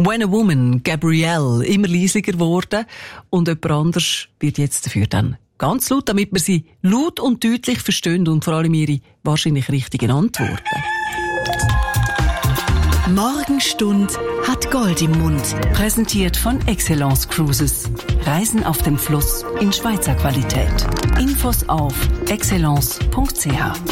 When a Woman, Gabrielle, immer leisiger geworden und jemand anders wird jetzt dafür dann ganz laut, damit wir sie laut und deutlich verstehen und vor allem ihre wahrscheinlich richtigen Antworten. Morgenstund hat Gold im Mund. Präsentiert von Excellence Cruises. Reisen auf dem Fluss in Schweizer Qualität. Infos auf excellence.ch.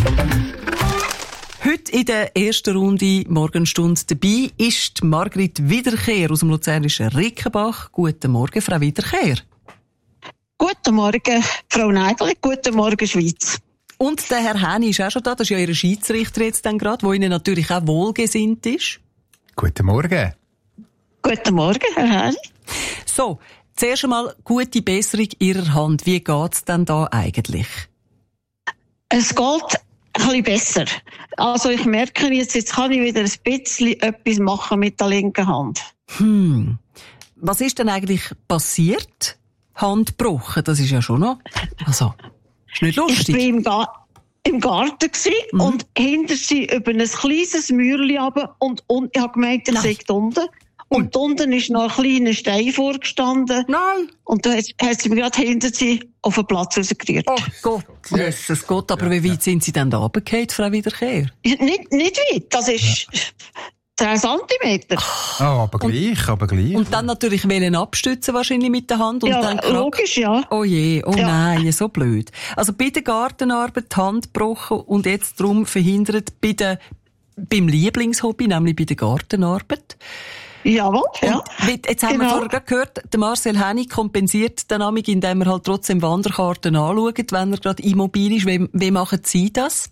Heute in der ersten Runde Morgenstunde dabei ist Margrit Wiederkehr aus dem luzernischen Rickenbach. Guten Morgen, Frau Wiederkehr. Guten Morgen, Frau Neidli. Guten Morgen, Schweiz. Und der Herr Häni ist auch schon da. Das ist ja Ihr Schiedsrichter jetzt dann gerade, der Ihnen natürlich auch wohlgesinnt ist. Guten Morgen. Guten Morgen, Herr Häni. So, zuerst einmal gute Besserung Ihrer Hand. Wie geht's denn da eigentlich? Es geht ein bisschen besser. Also ich merke jetzt kann ich wieder ein bisschen etwas machen mit der linken Hand. Was ist denn eigentlich passiert? Hand gebrochen, das ist ja schon noch... Also, ist nicht lustig. Ich war im Garten und hinter sie über ein kleines Mäuerchen runter und ich habe gemeint, er sei unten. Und unten ist noch ein kleiner Stein vorgestanden. Nein. Und da hat sie mir gerade hinter sie auf den Platz rausgerührt. Oh Gott, Jesus Gott. Aber wie weit sind Sie denn da runtergefallen, Frau Wiederkehr? Nicht weit, das ist 10 Zentimeter. Aber gleich. Und dann natürlich wollen abstützen wahrscheinlich mit der Hand. Und ja, dann logisch, ja. Oh je, nein, so blöd. Also bei der Gartenarbeit die Hand gebrochen und jetzt darum verhindert beim Lieblingshobby, nämlich bei der Gartenarbeit. Jawohl, ja. Jetzt haben wir vorher gerade gehört, der Marcel Häni kompensiert den Amig, indem er halt trotzdem Wanderkarten anschaut, wenn er gerade immobil ist. Wie machen Sie das?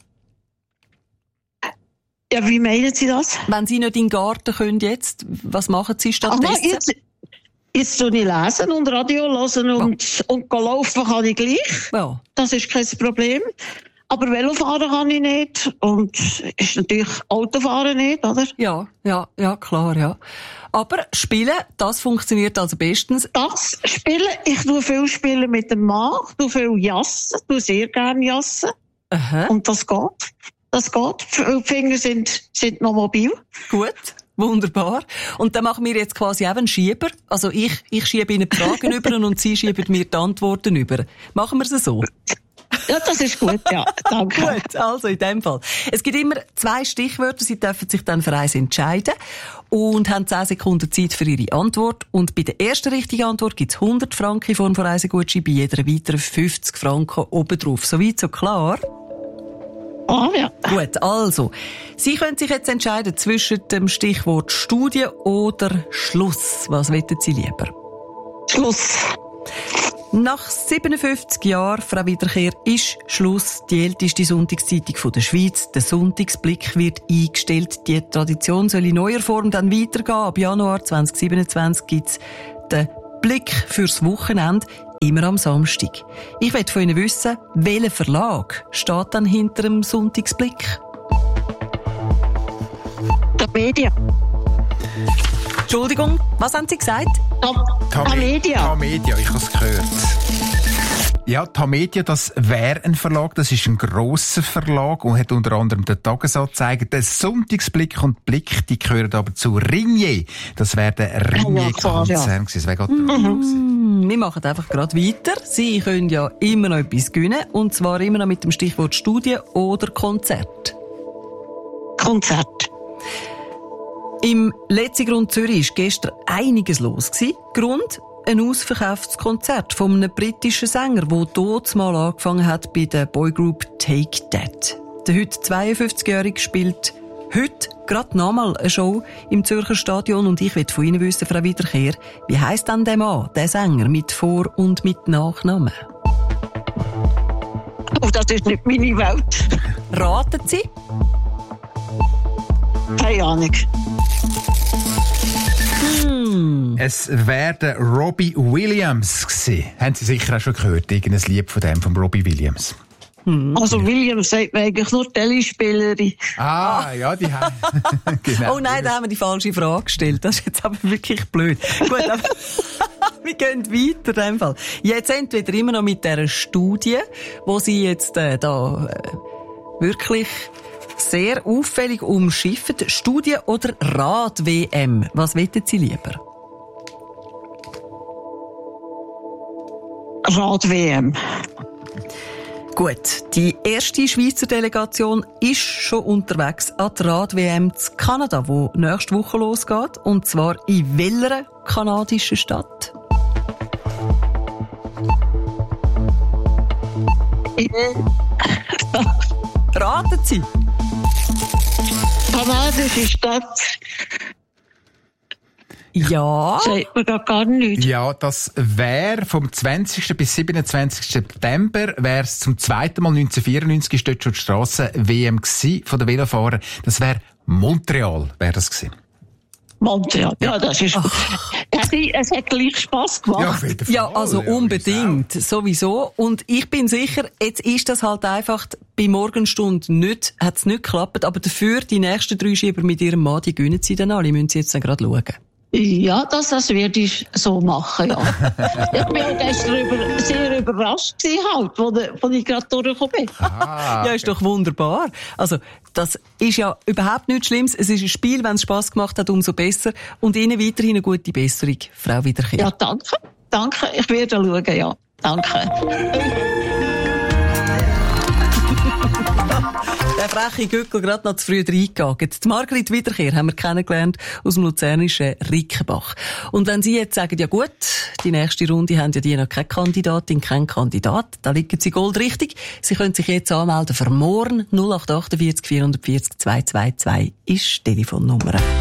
Ja, wie meinen Sie das? Wenn Sie nicht in den Garten können jetzt, was machen Sie stattdessen? Jetzt tue ich lesen und Radio hören und laufen kann ich gleich. Ja. Das ist kein Problem. Aber Velofahren kann ich nicht. Und ist natürlich Autofahren nicht, oder? Ja, klar, ja. Aber Spielen, das funktioniert also bestens. Das Spielen, ich tue viel Spielen mit dem Mann, ich tue viel jassen, tue sehr gerne jassen. Aha. Und das geht. Die Finger sind noch mobil. Gut. Wunderbar. Und dann machen wir jetzt quasi auch einen Schieber. Also ich schiebe Ihnen die Fragen über und Sie schieben mir die Antworten über. Machen wir es so? Ja, das ist gut, ja. Danke. Gut, also in dem Fall. Es gibt immer 2 Stichwörter. Sie dürfen sich dann für eins entscheiden und haben 10 Sekunden Zeit für Ihre Antwort. Und bei der ersten richtigen Antwort gibt es 100 Franken in Form von Reisegutschein, bei jeder weiteren 50 Franken obendrauf. Soweit so klar? Ja. Gut, also, Sie können sich jetzt entscheiden zwischen dem Stichwort Studie oder Schluss. Was wollen Sie lieber? Schluss. Nach 57 Jahren, Frau Wiederkehr, ist Schluss die älteste Sonntagszeitung der Schweiz. Der Sonntagsblick wird eingestellt. Die Tradition soll in neuer Form dann weitergehen. Ab Januar 2027 gibt's den Blick fürs Wochenende. Immer am Samstag. Ich möchte von Ihnen wissen, welcher Verlag steht dann hinter dem Sonntagsblick? Tamedia. Entschuldigung, was haben Sie gesagt? Tamedia. Tamedia, ich habe es gehört. Ja, Tamedia, das wäre ein Verlag, das ist ein grosser Verlag und hat unter anderem den Tagesanzeiger, den Sonntagsblick und Blick, die gehören aber zu Ringier. Das wäre der Ringier-Konzern gewesen. Das wäre gerade Wir machen einfach gerade weiter. Sie können ja immer noch etwas gewinnen, und zwar immer noch mit dem Stichwort Studie oder Konzert. Konzert. Im Letzigrund Zürich war gestern einiges los. Grund: ein ausverkauftes Konzert von einem britischen Sänger, der dort mal angefangen hat bei der Boygroup Take That. Der heute 52-Jährige spielt heute gerade nochmal eine Show im Zürcher Stadion und ich will von Ihnen wissen, Frau Wiederkehr, wie heisst denn der Mann, der Sänger, mit Vor- und mit Nachnamen? Oh, das ist nicht meine Welt. Raten Sie? Keine Ahnung. Es wäre der Robbie Williams gewesen. Haben Sie sicher auch schon gehört, irgendein Lied von Robbie Williams? Also Williams sagt mir eigentlich nur Telespielerin. Ja, die haben... Genau. Oh nein, da haben wir die falsche Frage gestellt. Das ist jetzt aber wirklich blöd. Gut, aber wir gehen weiter in dem Fall. Jetzt entweder immer noch mit dieser Studie, wo Sie jetzt da wirklich sehr auffällig umschifft. Studie- oder Rad-WM? Was wettet Sie lieber? Rad-WM. Gut, die erste Schweizer Delegation ist schon unterwegs an die Rad-WM zu Kanada, wo nächste Woche losgeht. Und zwar in welcher kanadischen Stadt? Raten Sie. Kanadische Stadt. Ja. Sagt mir gar nichts. Ja, das wäre vom 20. bis 27. September, wäre es zum zweiten Mal 1994, ist dort schon die Strassen-WM von den Velofahrern. Das wäre Montreal, wäre das gewesen. Montreal, ja, das ist... Es hat gleich Spass gemacht. Ja, also unbedingt, sowieso. Und ich bin sicher, jetzt ist das halt einfach bei Morgenstunde nicht, hat es nicht geklappt, aber dafür die nächsten 3 Schieber mit ihrem Mann, die gönnen sie dann alle, müssen sie jetzt dann gerade schauen. Ja, das werde ich so machen, ja. Ich bin auch gestern sehr überrascht gewesen, als ich gerade durchgekommen bin. Ja, ist doch wunderbar. Also, das ist ja überhaupt nichts Schlimmes. Es ist ein Spiel, wenn es Spass gemacht hat, umso besser. Und Ihnen weiterhin eine gute Besserung, Frau Wiederkehr. Ja, danke. Danke, ich werde schauen, ja. Danke. Der freche Gückel gerade noch zu früh reingegangen. Die Margrit Wiederkehr haben wir kennengelernt aus dem luzernischen Rickenbach. Und wenn Sie jetzt sagen, ja gut, die nächste Runde haben ja die noch keine Kandidatin, kein Kandidat, da liegen Sie goldrichtig. Sie können sich jetzt anmelden für morgen. 0848 440 222 ist die Telefonnummer.